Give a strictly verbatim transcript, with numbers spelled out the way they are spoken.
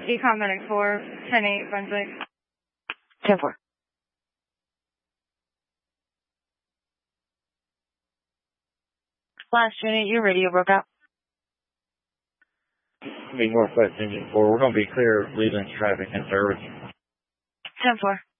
Econ Medic four, ten eight, Brunswick. ten four. Last unit, your radio broke out. Be Northwest Engine four. We're going to be clear of Leland traffic and service. ten four.